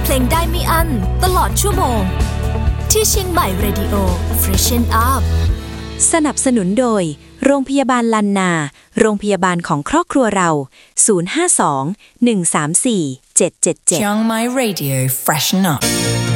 เพลงได้ไม่อั้นตลอดชั่วโมงที่เชียงใหม่ Radio Freshen Up สนับสนุนโดยโรงพยาบาลลันนาโรงพยาบาลของครอบครัวเรา052 134 777 Chiang Mai Radio Freshen Up